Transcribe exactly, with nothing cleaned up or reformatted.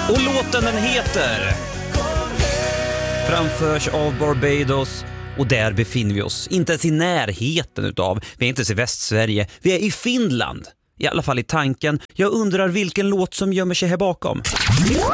Och låten den heter framförs av Barbados. Och där befinner vi oss, inte ens i närheten utav. Vi är inte ens i Västsverige, vi är i Finland. I alla fall i tanken. Jag undrar vilken låt som gömmer sig här bakom.